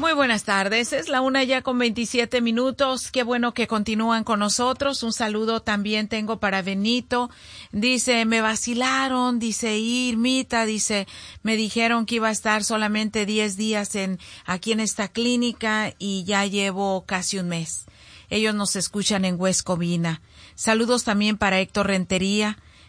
Muy buenas tardes, es la 1:27. Qué bueno que continúan con nosotros. Un saludo también tengo para Benito. Dice, me vacilaron, dice Irmita, dice, me dijeron que iba a estar solamente 10 días aquí en esta clínica y ya llevo casi un mes. Ellos nos escuchan en Huescovina. Saludos también para Héctor Rentería.